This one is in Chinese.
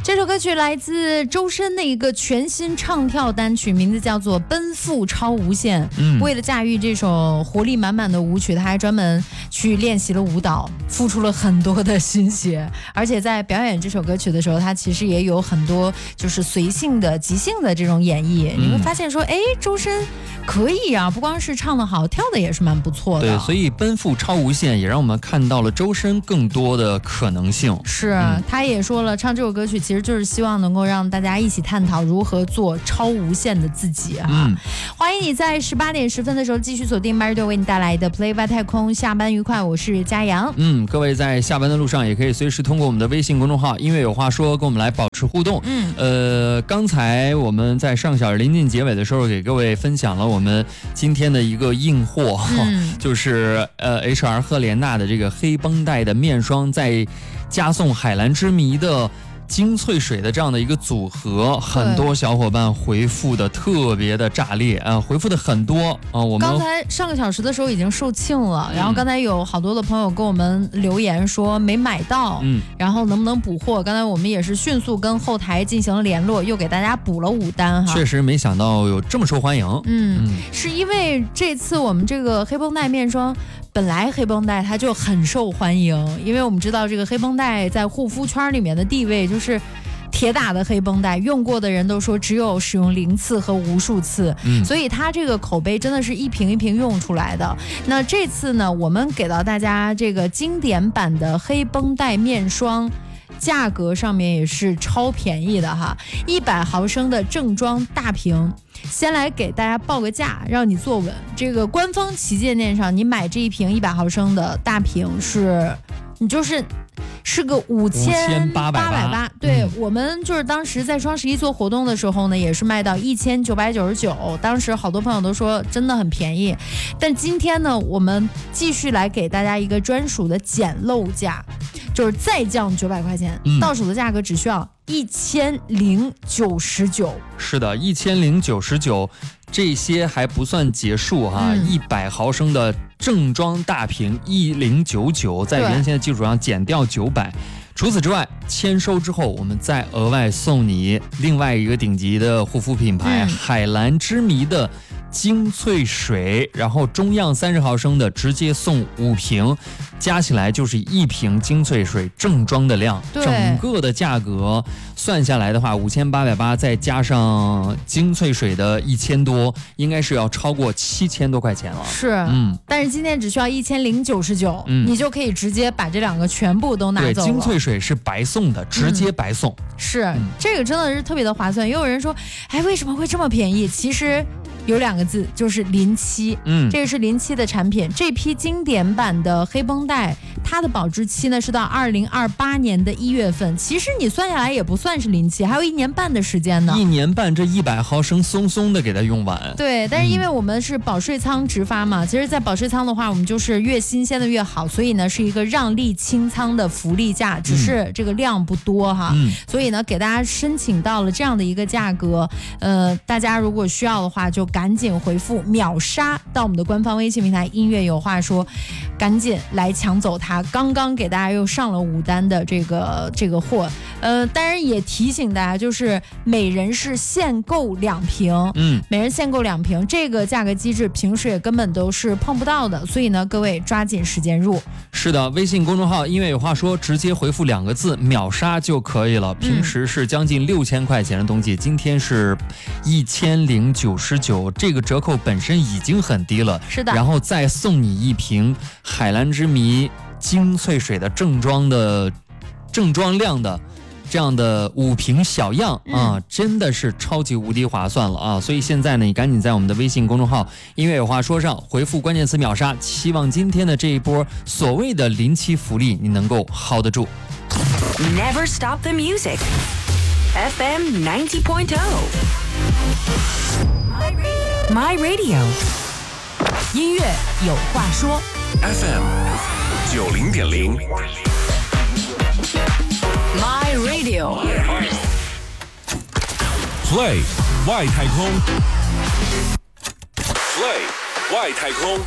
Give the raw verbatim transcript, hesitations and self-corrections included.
这首歌曲来自周深的一个全新唱跳单曲，名字叫做《奔赴超无限》。嗯，为了驾驭这首活力满满的舞曲，他还专门去练习了舞蹈，付出了很多的心血。而且在表演这首歌曲的时候，他其实也有很多就是随性的、即兴的这种演绎。嗯、你会发现说，哎，周深可以啊，不光是唱得好，跳的也是蛮不错的。 对，所以《奔赴超无限》也让我们看到了周深更多的可能性。 是，嗯、他也说了，唱这首歌曲其实就是希望能够让大家一起探讨如何做超无限的自己哈、嗯。欢迎你在十八点十分的时候继续锁定 MyRadio 为你带来的 Play 外太空，下班愉快，我是嘉阳。 嗯，各位在下班的路上也可以随时通过我们的微信公众号音乐有话说跟我们来保持互动。嗯，呃，刚才我们在上小时临近结尾的时候给各位分享了我们今天的一个硬货，嗯、就是呃 H R 赫莲娜的这个黑绷带的面霜，在加送海蓝之谜的精粹水的这样的一个组合，很多小伙伴回复的特别的炸裂啊、呃，回复的很多啊、呃。我们刚才上个小时的时候已经售罄了、嗯，然后刚才有好多的朋友跟我们留言说没买到，嗯，然后能不能补货？刚才我们也是迅速跟后台进行了联络，又给大家补了五单哈。 确实没想到有这么受欢迎， 嗯，嗯是因为这次我们这个黑绷带面霜。本来黑绷带它就很受欢迎，因为我们知道这个黑绷带在护肤圈里面的地位就是铁打的黑绷带，用过的人都说只有使用零次和无数次、嗯、所以它这个口碑真的是一瓶一瓶用出来的。那这次呢，我们给到大家这个经典版的黑绷带面霜，价格上面也是超便宜的哈，一百毫升的正装大瓶。先来给大家报个价，让你坐稳。这个官方旗舰店上，你买这一瓶一百毫升的大瓶是，你就是是个五千八百八。对、嗯，我们就是当时在双十一做活动的时候呢，也是卖到一千九百九十九。当时好多朋友都说真的很便宜，但今天呢，我们继续来给大家一个专属的捡漏价，就是再降九百块钱、嗯，到手的价格只需要一千零九十九。 是的，一千零九十九，这些还不算结束哈，一百、嗯、毫升的正装大瓶一零九九，在原先的基础上减掉九百。除此之外，签收之后，我们再额外送你另外一个顶级的护肤品牌、嗯、海蓝之谜的精粹水，然后中样三十毫升的直接送五瓶，加起来就是一瓶精粹水正装的量，整个的价格算下来的话，五千八百八再加上精粹水的一千多，应该是要超过七千多块钱了。 是，嗯，但是今天只需要一千零九十九，你就可以直接把这两个全部都拿走了。 对，精粹水是白送的，直接白送。嗯、 是、嗯，这个真的是特别的划算。也有人说，哎，为什么会这么便宜？其实有两个字，就是临期。嗯，这个是临期的产品。这批经典版的黑绷带，它的保质期呢是到二零二八年的一月份。其实你算下来也不算是临期，还有一年半的时间呢。 一年半，这一百毫升松松的给它用完。 对，但是因为我们是保税仓直发嘛，嗯、其实，在保税仓的话，我们就是越新鲜的越好，所以呢是一个让利清仓的福利价，只是这个量不多哈。嗯、所以呢，给大家申请到了这样的一个价格。呃，大家如果需要的话，就赶紧回复秒杀到我们的官方微信平台音乐有话说，赶紧来抢走它。刚刚给大家又上了五单的这个这个货，呃，当然也提醒大家，就是每人是限购两瓶，嗯，每人限购两瓶，这个价格机制平时也根本都是碰不到的，所以呢，各位抓紧时间入。 是的，微信公众号音乐有话说，直接回复两个字秒杀就可以了。平时是将近六千块钱的东西，嗯、今天是一千零九十九，这个折扣本身已经很低了。 是的， 然后再送你一瓶海蓝之谜精粹水的正装的正装量的这样的五瓶小样啊、嗯，真的是超级无敌划算了啊！所以现在呢，你赶紧在我们的微信公众号音乐有话说上回复关键词秒杀，希望今天的这一波所谓的临期福利你能够 hold 得住。 Never stop the music F M ninety point oh My Radio 音乐有话说 F M 九零点零 My Radio Play 外太空 Play 外太空